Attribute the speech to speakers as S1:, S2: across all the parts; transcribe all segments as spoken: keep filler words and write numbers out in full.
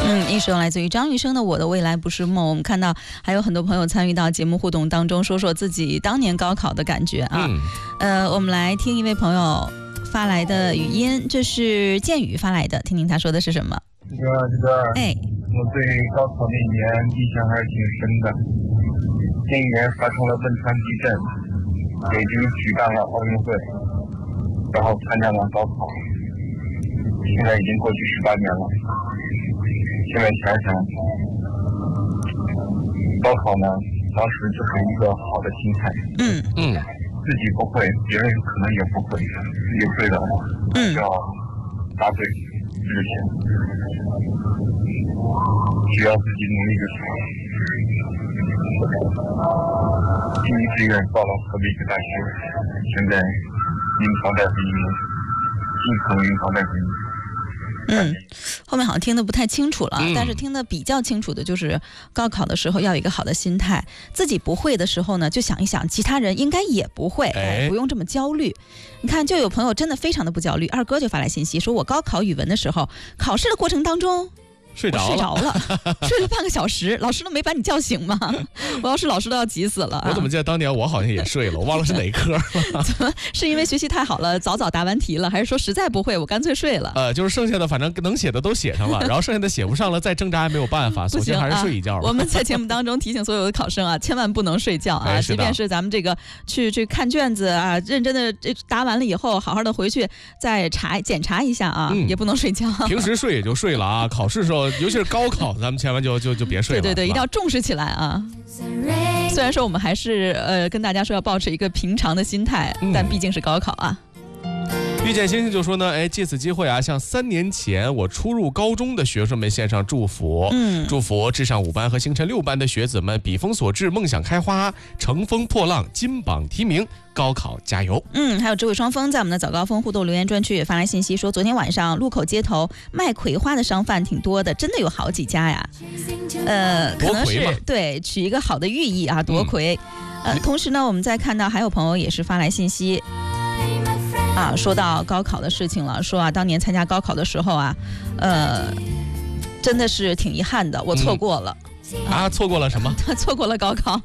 S1: 嗯，一首来自于张雨生的《我的未来不是梦》。我们看到还有很多朋友参与到节目互动当中，说说自己当年高考的感觉啊。嗯、呃，我们来听一位朋友发来的语音，这是建宇发来的，听听他说的是什么。
S2: 这个这个，哎，我对高考那一年印象还是挺深的。那一年发生了汶川地震，北京举办了奥运会，然后参加完高考，现在已经过去十八年了。现在想想，高考呢，当时就是一个好的心态。
S1: 嗯
S2: 嗯，自己不会，别人可能也不会，自己会的，嗯，要答对之前，只要自己努力就行了。第一志愿报了河北医大学，现在临床大夫一名，基层临床大夫一名。
S1: 嗯，后面好像听得不太清楚了、
S3: 嗯、
S1: 但是听得比较清楚的就是高考的时候要有一个好的心态，自己不会的时候呢就想一想其他人应该也不会、哎、不用这么焦虑。你看就有朋友真的非常的不焦虑，二哥就发来信息说，我高考语文的时候考试的过程当中
S3: 睡着了，
S1: 睡着了，睡了半个小时，老师都没把你叫醒吗？我要是老师都要急死了、啊。
S3: 我怎么记得当年我好像也睡了，我忘了是哪科了。
S1: 怎么是因为学习太好了，早早答完题了，还是说实在不会，我干脆睡了？
S3: 呃，就是剩下的反正能写的都写上了，然后剩下的写不上了，再挣扎也没有办法，索性还是睡一觉、啊。
S1: 我们在节目当中提醒所有的考生啊，千万不能睡觉啊！
S3: 哎、
S1: 即便是咱们这个去去看卷子啊，认真的答完了以后，好好的回去再查检查一下啊，嗯、也不能睡觉。
S3: 平时睡也就睡了啊，考试时候，尤其是高考。咱们千万就就就别睡了，
S1: 对对对，一定要重视起来啊！虽然说我们还是呃跟大家说要保持一个平常的心态，嗯、但毕竟是高考啊。
S3: 遇见星星就说呢，哎，借此机会啊，向三年前我初入高中的学生们献上祝福，嗯，祝福至上五班和星辰六班的学子们笔锋所至，梦想开花，乘风破浪，金榜题名，高考加油。
S1: 嗯，还有这位双峰在我们的早高峰互动留言专区也发来信息说，昨天晚上路口街头卖葵花的商贩挺多的，真的有好几家呀。呃，可能是对取一个好的寓意啊，夺魁。嗯、呃，同时呢，我们再看到还有朋友也是发来信息。啊，说到高考的事情了，说啊，当年参加高考的时候啊，呃，真的是挺遗憾的，我错过了。
S3: 嗯、啊，错过了什么？
S1: 错过了高考。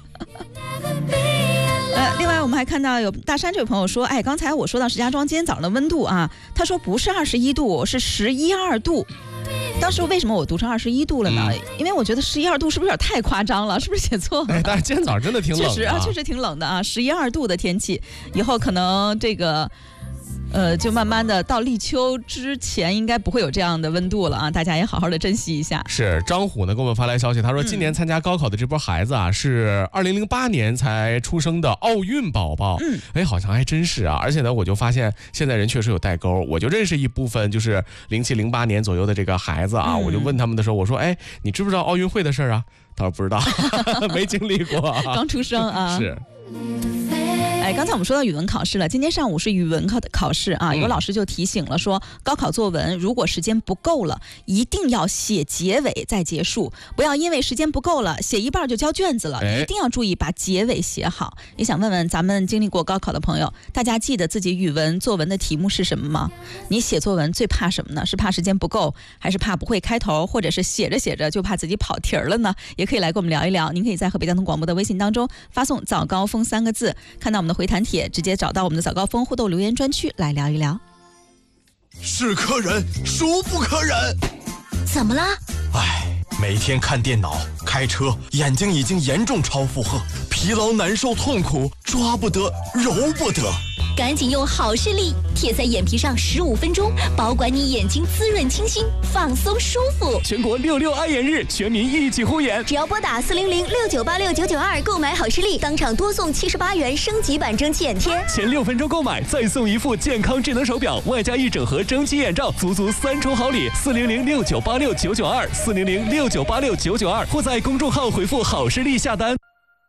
S1: 呃，另外我们还看到有大山这位朋友说，哎，刚才我说到石家庄今天早上的温度啊，他说不是二十一度，是十一二度。当时为什么我读成二十一度了呢、嗯？因为我觉得十一二度是不是有点太夸张了？是不是写错了？
S3: 哎，但是今天早上真的挺冷的、啊，
S1: 确实啊，确实挺冷的啊，十一二度的天气，以后可能这个。呃，就慢慢的到立秋之前，应该不会有这样的温度了啊！大家也好好的珍惜一下。
S3: 是张虎呢给我们发来消息，他说今年参加高考的这波孩子啊，嗯、是二零零八年才出生的奥运宝宝。嗯，哎，好像还真是啊！而且呢，我就发现现在人确实有代沟，我就认识一部分就是零七零八年左右的这个孩子啊，嗯、我就问他们的时候，我说，哎，你知不知道奥运会的事儿啊？他说不知道，没经历过、啊，
S1: 刚出生啊。
S3: 是。
S1: 哎，刚才我们说到语文考试了，今天上午是语文考的考试啊，有老师就提醒了说，高考作文如果时间不够了，一定要写结尾再结束，不要因为时间不够了，写一半就交卷子了，哎、一定要注意把结尾写好。也想问问咱们经历过高考的朋友，大家记得自己语文作文的题目是什么吗？你写作文最怕什么呢？是怕时间不够，还是怕不会开头，或者是写着写着就怕自己跑题儿了呢？也可以来跟我们聊一聊。您可以在河北交通广播的微信当中发送早高峰三个字，看到我们的回弹帖，直接找到我们的早高峰互动留言专区来聊一聊。
S4: 是客人，孰不可忍？
S5: 怎么了？
S4: 唉，每天看电脑、开车，眼睛已经严重超负荷，疲劳、难受、痛苦，抓不得，揉不得。
S5: 赶紧用好视力贴在眼皮上十五分钟，保管你眼睛滋润清新，放松舒服。
S6: 全国六六爱眼日，全民一起护眼。
S5: 只要拨打四零零六九八六九九二购买好视力，当场多送七十八元升级版蒸汽眼贴。
S6: 前六分钟购买再送一副健康智能手表，外加一整盒蒸汽眼罩，足足三重好礼。四零零六九八六九九二，四零零六九八六九九二，或在公众号回复好视力下单。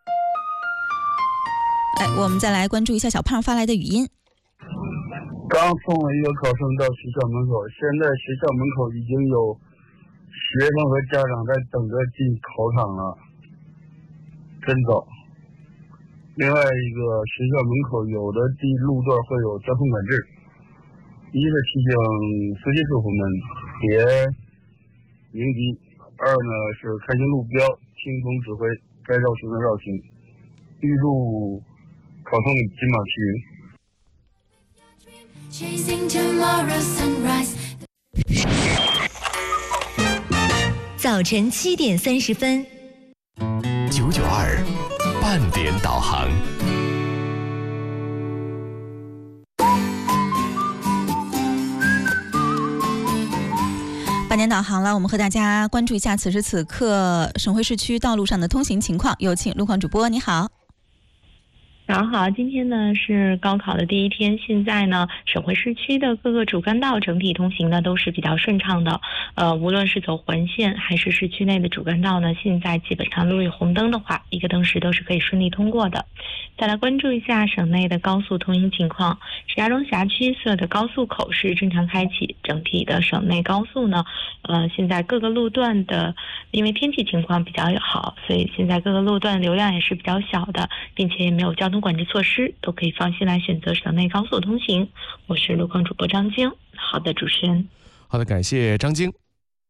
S1: 哎，我们再来关注一下小胖发来的语音。
S2: 刚送了一个考生到学校门口，现在学校门口已经有学生和家长在等着进考场了，真早。另外一个学校门口有的地路段会有交通管制，一是提醒司机师傅们别鸣笛。二呢是开行路标，听从指挥，该绕行的绕行。预祝考生金马区。
S5: 早晨七点三十分，
S6: 九九二半点导航。
S1: 半点导航了，我们和大家关注一下此时此刻省会市区道路上的通行情况。有请路况主播，你好。
S7: 早上好，今天呢是高考的第一天，现在呢省会市区的各个主干道整体通行呢都是比较顺畅的，呃，无论是走环线还是市区内的主干道呢，现在基本上路有红灯的话，一个灯时都是可以顺利通过的。再来关注一下省内的高速通行情况，石家庄辖区所有的高速口是正常开启，整体的省内高速呢，呃，现在各个路段的，因为天气情况比较好，所以现在各个路段流量也是比较小的，并且也没有交通管制措施，都可以放心来选择省内高速通行。我是路况主播张晶。好的，主持人。
S3: 好的，感谢张晶。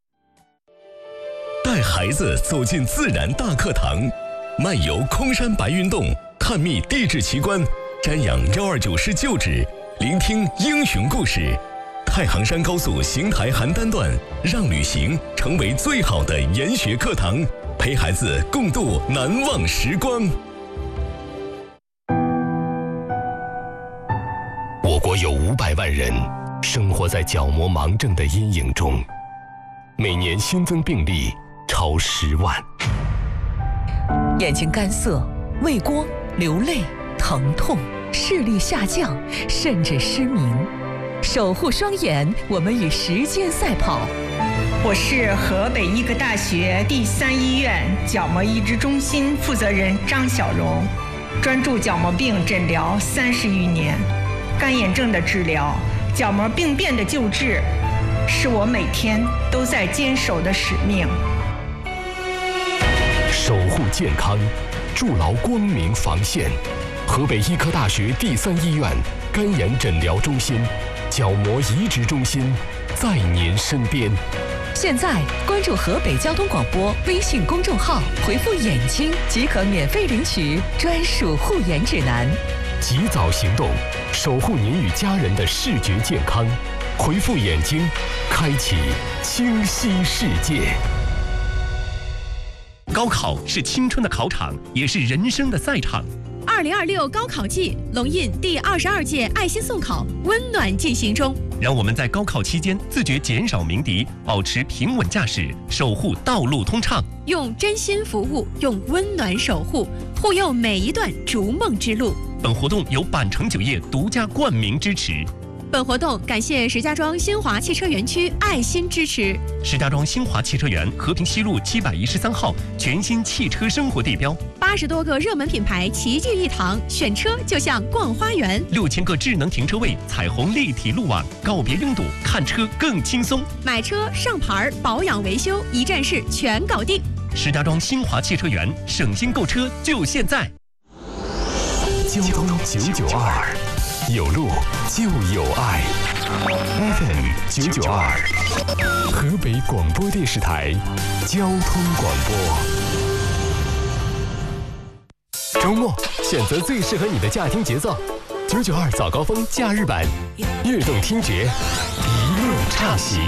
S6: 带孩子走进自然大课堂，漫游空山白云洞，探秘地质奇观，瞻仰幺二九师旧址，聆听英雄故事。太行山高速邢台邯郸段，让旅行成为最好的研学课堂，陪孩子共度难忘时光。我国有五百万人生活在角膜盲症的阴影中，每年新增病例超十万。
S8: 眼睛干涩、畏光、流泪、疼痛、视力下降，甚至失明。守护双眼，我们与时间赛跑。
S9: 我是河北医科大学第三医院角膜移植中心负责人张小荣，专注角膜病诊疗三十余年，干眼症的治疗、角膜病变的救治，是我每天都在坚守的使命。
S6: 守护健康，筑牢光明防线。河北医科大学第三医院干眼诊疗中心、角膜移植中心在您身边。
S8: 现在关注河北交通广播微信公众号，回复眼睛即可免费领取专属护眼指南。
S6: 及早行动，守护您与家人的视觉健康。回复眼睛，开启清晰世界。
S10: 高考是青春的考场，也是人生的赛场。
S11: 二零二六高考季，龙印第二十二届爱心送考温暖进行中。
S10: 让我们在高考期间自觉减少鸣笛，保持平稳驾驶，守护道路通畅。
S11: 用真心服务，用温暖守护，护佑每一段逐梦之路。
S10: 本活动由板城酒业独家冠名支持。
S11: 本活动感谢石家庄新华汽车园区爱心支持。
S10: 石家庄新华汽车园和平西路七百一十三号全新汽车生活地标，
S11: 八十多个热门品牌齐聚一堂，选车就像逛花园。
S10: 六千个智能停车位，彩虹立体路网，告别拥堵，看车更轻松。
S11: 买车、上牌、保养、维修，一站式全搞定。
S10: 石家庄新华汽车园，省心购车就现在。
S6: 交通九九二。有路就有爱 ，F M 九九二，河北广播电视台交通广播。周末选择最适合你的驾听节奏，九九二早高峰假日版，悦动听觉，一路畅行。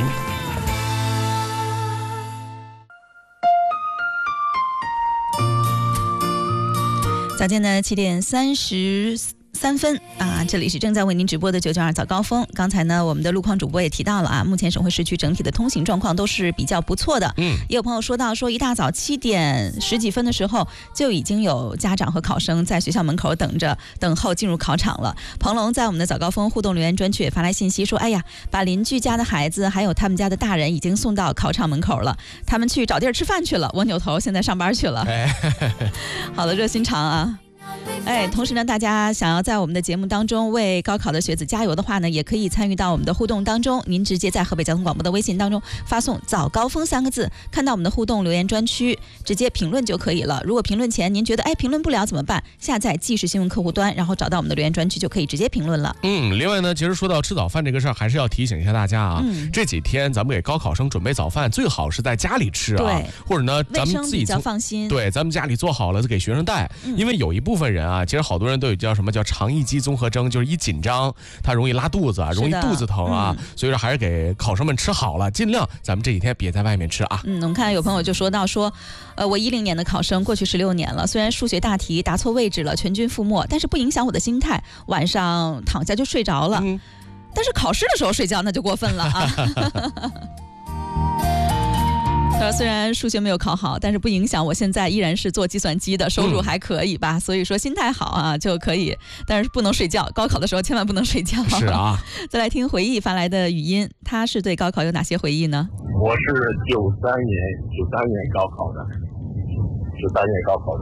S1: 早间的七点三十。三分啊！这里是正在为您直播的九九二早高峰。刚才呢，我们的路况主播也提到了啊，目前省会市区整体的通行状况都是比较不错的。嗯，也有朋友说到，说一大早七点十几分的时候，就已经有家长和考生在学校门口等着等候进入考场了。彭龙在我们的早高峰互动留言专区也发来信息说，哎呀，把邻居家的孩子还有他们家的大人已经送到考场门口了，他们去找地儿吃饭去了。我扭头现在上班去了。哎、好的，热心肠啊。 哎，同时呢，大家想要在我们的节目当中为高考的学子加油的话呢，也可以参与到我们的互动当中。您直接在河北交通广播的微信当中发送“早高峰”三个字，看到我们的互动留言专区，直接评论就可以了。如果评论前您觉得哎评论不了怎么办？下载即时新闻客户端，然后找到我们的留言专区就可以直接评论了。
S3: 嗯，另外呢，其实说到吃早饭这个事儿，还是要提醒一下大家啊，嗯、这几天咱们给高考生准备早饭，最好是在家里吃啊，
S1: 对，
S3: 或者呢，咱们自己
S1: 比较放心。
S3: 对，咱们家里做好了给学生带、嗯，因为有一部分人啊，其实好多人都有叫什么叫肠易激综合征，就是一紧张他容易拉肚子，容易肚子疼啊、嗯，所以说还是给考生们吃好了，尽量咱们这几天别在外面吃啊。
S1: 嗯，我们看有朋友就说到说，呃，我一零年的考生，过去十六年了，虽然数学大题答错位置了，全军覆没，但是不影响我的心态，晚上躺下就睡着了。嗯、但是考试的时候睡觉那就过分了啊。呃，虽然数学没有考好，但是不影响我现在依然是做计算机的，收入还可以吧、嗯、所以说心态好啊就可以，但是不能睡觉，高考的时候千万不能睡觉。
S3: 是啊。
S1: 再来听回忆发来的语音，他是对高考有哪些回忆呢？
S2: 我是九三年九三年高考的，九三年高考的，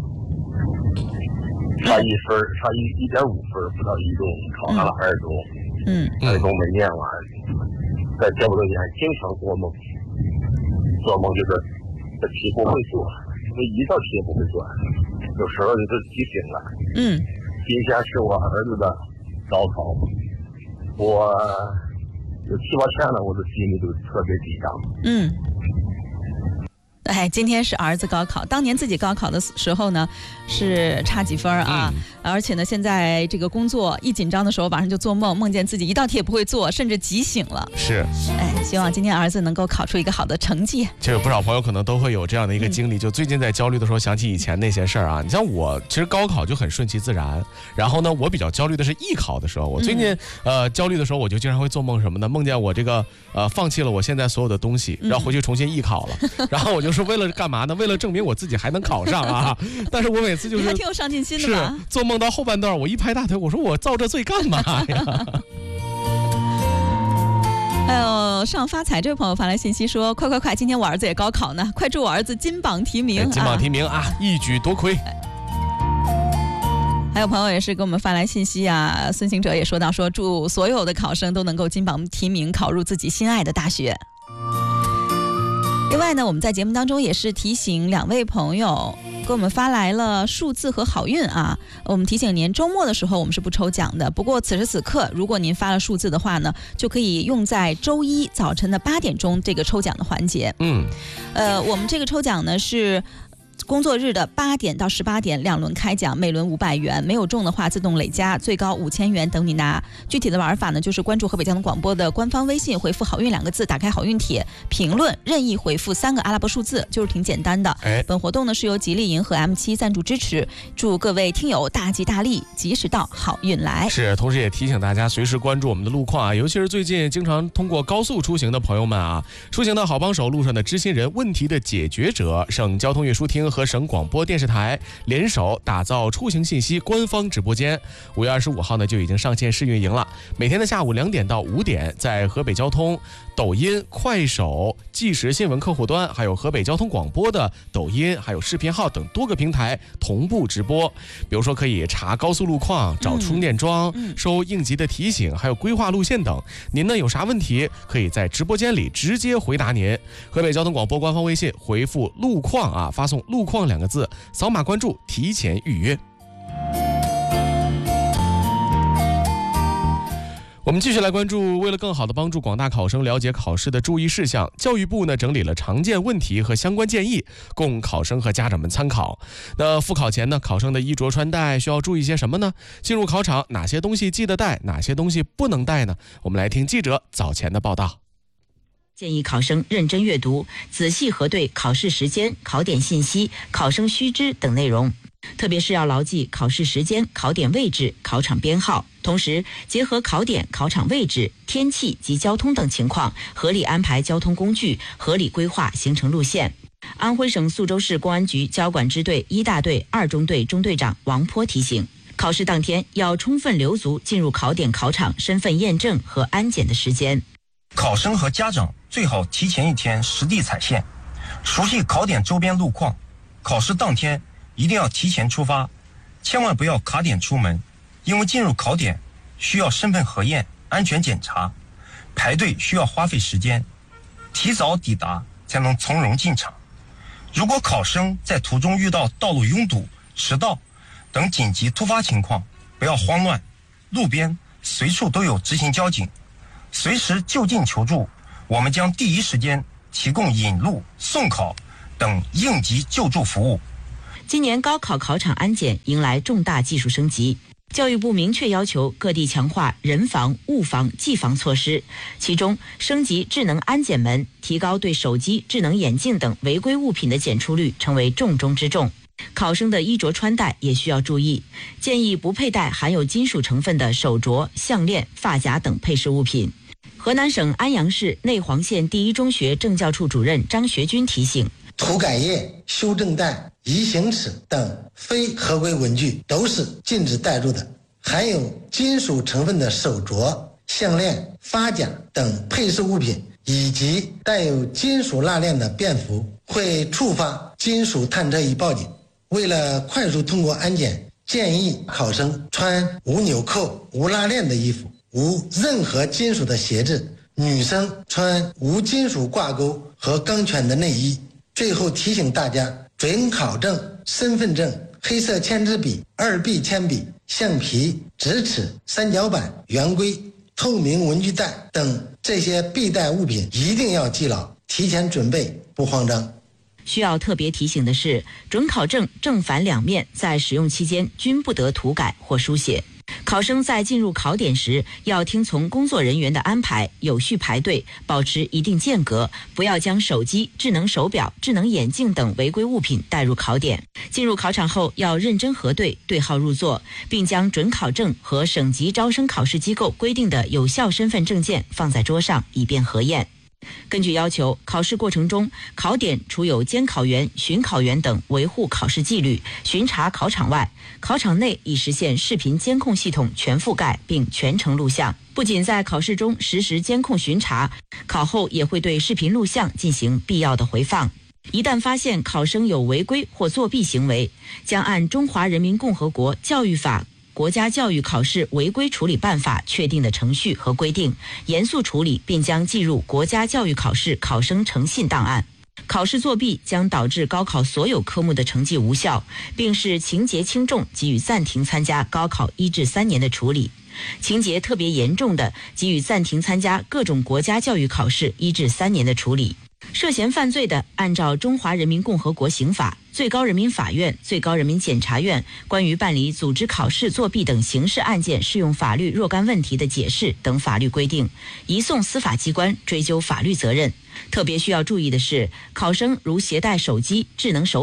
S2: 差一分，差一一点五分，不到一中，考上了二中。嗯，二中没念完，在这么多年经常做梦。做梦就是这题不会做，因为一道题也不会做，有时候就提醒了。嗯，今天是我儿子的高考，我有七八天了，我的心里都特别紧张。嗯。
S1: 哎，今天是儿子高考，当年自己高考的时候呢，是差几分啊、嗯？而且呢，现在这个工作一紧张的时候，晚上就做梦，梦见自己一道题也不会做，甚至急醒了。
S3: 是，
S1: 哎，希望今天儿子能够考出一个好的成绩。
S3: 就有不少朋友可能都会有这样的一个经历，嗯、就最近在焦虑的时候想起以前那些事儿啊。你像我，其实高考就很顺其自然，然后呢，我比较焦虑的是艺考的时候。我最近、嗯、呃焦虑的时候，我就经常会做梦什么的，梦见我这个呃放弃了我现在所有的东西，然后回去重新艺考了，嗯、然后我就说。是为了干嘛呢？为了证明我自己还能考上啊！但是我每次就是
S1: 你还挺有上进心的吧？
S3: 是做梦到后半段，我一拍大腿，我说我遭这罪干嘛呀？
S1: 还有上发财这位朋友发来信息说：“快快快，今天我儿子也高考呢，快祝我儿子金榜题名！
S3: 金榜题名啊，啊一举夺魁。”
S1: 还有朋友也是给我们发来信息啊，孙行者也说到说祝所有的考生都能够金榜题名，考入自己心爱的大学。另外呢，我们在节目当中也是提醒两位朋友给我们发来了数字和好运啊。我们提醒您，周末的时候我们是不抽奖的，不过此时此刻如果您发了数字的话呢，就可以用在周一早晨的八点钟这个抽奖的环节。嗯，呃，我们这个抽奖呢是工作日的八点到十八点两轮开奖，每轮五百元，没有中的话自动累加，最高五千元等你拿。具体的玩法呢，就是关注河北交通广播的官方微信，回复好运两个字，打开好运帖，评论任意回复三个阿拉伯数字，就是挺简单的。哎，本活动呢是由吉利银和 M 七 赞助支持，祝各位听友大吉大利，吉时到，好运来。
S3: 是，同时也提醒大家随时关注我们的路况啊，尤其是最近经常通过高速出行的朋友们啊，出行的好帮手，路上的知心人，问题的解决者，省交通运输厅和省广播电视台联手打造出行信息官方直播间，五月二十五号呢就已经上线试运营了。每天的下午两点到五点，在河北交通、抖音、快手、即时新闻客户端，还有河北交通广播的抖音，还有视频号等多个平台同步直播。比如说可以查高速路况、找充电桩、嗯、收应急的提醒，还有规划路线等。您呢有啥问题，可以在直播间里直接回答您。河北交通广播官方微信回复路况啊，发送路况两个字，扫码关注，提前预约。我们继续来关注，为了更好的帮助广大考生了解考试的注意事项，教育部呢整理了常见问题和相关建议，供考生和家长们参考。那复考前呢，考生的衣着穿戴需要注意些什么呢？进入考场哪些东西记得带，哪些东西不能带呢？我们来听记者早前的报道。
S12: 建议考生认真阅读，仔细核对考试时间、考点信息、考生须知等内容，特别是要牢记考试时间、考点位置、考场编号，同时结合考点、考场位置、天气及交通等情况，合理安排交通工具，合理规划行程路线。安徽省宿州市公安局交管支队一大队二中队中队长王波提醒，考试当天要充分留足进入考点、考场身份验证和安检的时间。
S13: 考生和家长最好提前一天实地踩线，熟悉考点周边路况。考试当天一定要提前出发， 千万不要卡点出门，因为进入考点需要身份核验、安全检查，排队需要花费时间，提早抵达才能从容进场。如果考生在途中遇到道路拥堵、迟到等紧急突发情况，不要慌乱，路边随处都有执勤交警，随时就近求助，我们将第一时间提供引路、送考等应急救助服务。
S12: 今年高考考场安检迎来重大技术升级。教育部明确要求各地强化人防、物防、技防措施，其中升级智能安检门，提高对手机、智能眼镜等违规物品的检出率，成为重中之重。考生的衣着穿戴也需要注意，建议不佩戴含有金属成分的手镯、项链、发夹等配饰物品。河南省安阳市内黄县第一中学政教处主任张学军提醒，
S14: 涂改液、修正带、移行尺等非合规文具都是禁止带入的。含有金属成分的手镯、项链、发夹等配饰物品，以及带有金属蜡链的便服，会触发金属探测仪报警。为了快速通过安检，建议考生穿无纽扣、无拉链的衣服，无任何金属的鞋子，女生穿无金属挂钩和钢圈的内衣。最后提醒大家，准考证、身份证、黑色签字笔、二 B 铅笔、橡皮、直尺、三角板、圆规、透明文具袋等这些必带物品一定要记牢，提前准备，不慌张。
S12: 需要特别提醒的是，准考证正反两面在使用期间均不得涂改或书写。考生在进入考点时，要听从工作人员的安排，有序排队，保持一定间隔，不要将手机、智能手表、智能眼镜等违规物品带入考点。进入考场后，要认真核对，对号入座，并将准考证和省级招生考试机构规定的有效身份证件放在桌上，以便核验。根据要求，考试过程中，考点除有监考员、巡考员等维护考试纪律、巡查考场外，考场内已实现视频监控系统全覆盖并全程录像。不仅在考试中实时监控巡查，考后也会对视频录像进行必要的回放。一旦发现考生有违规或作弊行为，将按《中华人民共和国教育法》国家教育考试违规处理办法确定的程序和规定，严肃处理，并将记入国家教育考试考生诚信档案。考试作弊将导致高考所有科目的成绩无效，并视情节轻重给予暂停参加高考一至三年的处理；情节特别严重的，给予暂停参加各种国家教育考试一至三年的处理。涉嫌犯罪的，按照《中华人民共和国刑法》、最高人民法院、最高人民检察院关于办理组织考试作弊等刑事案件适用法律若干问题的解释等法律规定，移送司法机关追究法律责任。特别需要注意的是，考生如携带手机、智能手